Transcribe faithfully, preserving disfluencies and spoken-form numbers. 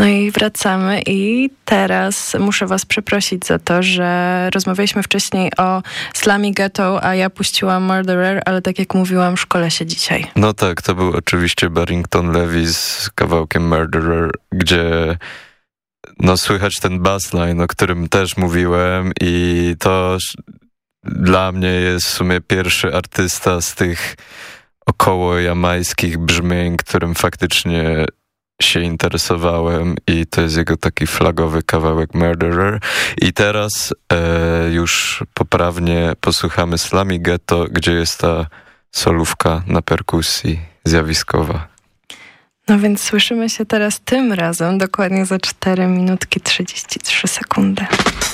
No i wracamy i teraz muszę was przeprosić za to, że rozmawialiśmy wcześniej o Slammy Ghetto, a ja puściłam Murderer, ale tak jak mówiłam, szkole się dzisiaj. No tak, to był oczywiście Barrington Levy z kawałkiem Murderer, gdzie no słychać ten bassline, o którym też mówiłem i to dla mnie jest w sumie pierwszy artysta z tych około jamańskich brzmień, którym faktycznie się interesowałem i to jest jego taki flagowy kawałek Murderer. I teraz e, już poprawnie posłuchamy Slammy Ghetto, gdzie jest ta solówka na perkusji zjawiskowa. No więc słyszymy się teraz tym razem dokładnie za cztery minutki trzydzieści trzy sekundy.